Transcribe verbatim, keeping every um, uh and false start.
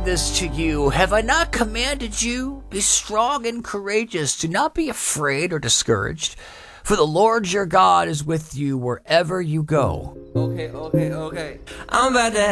command this to you? Have I not commanded you? Be strong and courageous. Do not be afraid or discouraged, for the Lord your God is with you wherever you go. Okay, okay, okay. I'm about to